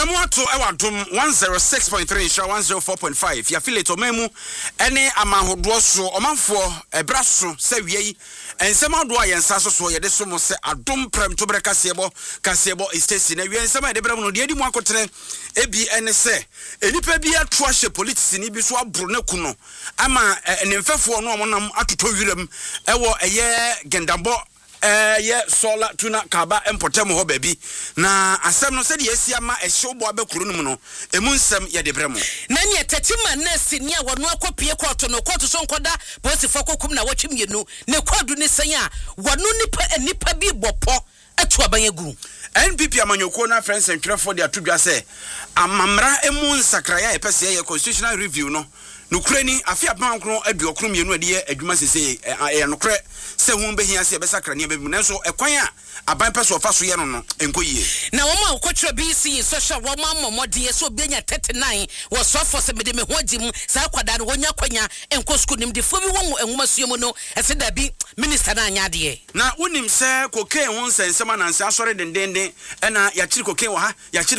Memoato ewadom 106.3 sha 104.5 ya affiliate omemu ene amahodo so omanfo ebraso se wiei ensem ado ayensa so ye de so mo se adom prem to breka kasebo estesi na wie ensem de brem no de edi mu akotere ebi ene se enipa bi ato ahye politics ni bi so abro na kuno ama enemfefo no omonam atoto wirem ewo eye gendambo ye sola tuna kaba empotem ho baby na asem no se de asiama ehye obo abekuru no no emu nsem ye de bremo na nye tetima nurse ni a wono akopie koto no koto so nkoda polisi fokokum na watwemienu ne kwadu ne sen a wono nipa bi bopo atu abanyegu NPP amanyoko na friends and for the atudwa se amamra emu nsakraya e pese ye constitutional review no nukreni afia pankro aduokrum yenu ade adwuma sese e nokre se hu behia se besakra ne bebu nanso ekwan a aban pese ofa so ye no enkoyie na woma okotro BC social woma momode so obenya 39 wo so for se mede me hodim sa kwada no wonya kwanya enko school nim de fo bi wo enwuma suemu no ese da bi minister na anya de na unim se koke ho nsensema na nsa asore dendende ena ya chiri koke wa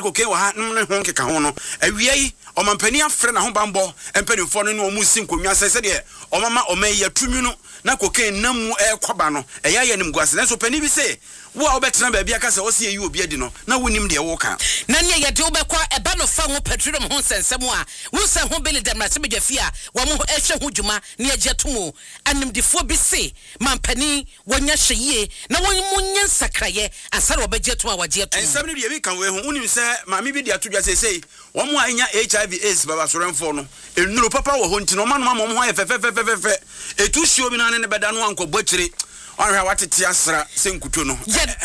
ha ne ho nkeka ho no awiei omampani afre na ho bambo empanifo no omu sinkonwa sese de omama omayi atumi no na koke namu ekwoba no eya ye nim guase nanso pani bi se wo a obetena ba bia kasa osi eyi obi adi no na wonim de wo ka na ne ye de obekwa eba no fa ho petroleum ho sensem a wo se ho beli dem na se bedwafia wo mo ehwe ho dwuma ne agyetumu animdifo bi se mampani wonya hweye na wonmunya nsakraye asare obegyetu a wagyetu ensem ne de bi kan we ho unim se maami bi de atodwa sesei wo mo anya HIV AIDS baba sorenfo no enuro papa wo ho ntino manoma mo ho efefefefefe etu hio bi na ne beda no ankobotire onhwa watete asra senkuto no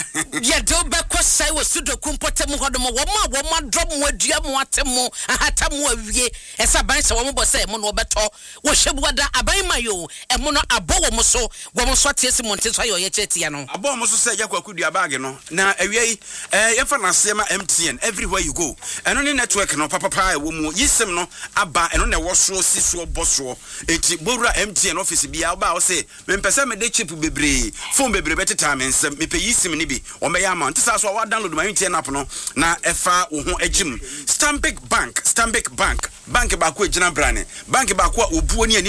ye do be kwasai wo sudoku mpotem hodomo wo ma drum mo adua mo atemo ahata mo awie esa ban se wo mo bose mo no beto wo hwebuada aban mayo e mo no abo wo mo so atesi monte so ayo ye chetia no abo mo so se yakwa kudua bag no na awie ye fa na sema MTN everywhere you go eno ne network no papa wo mu yisem no aba eno ne wo so siso boso eti bowura MTN office bia oba wo se me mpese me de chip bebre phone bebre beteta me nsem me pe yisim ni bi o me ya ma ntisa so wa download my MTN app no na efa wo ho agim Stanbic Bank bank ba ko agina brane bank ba ko obuo ni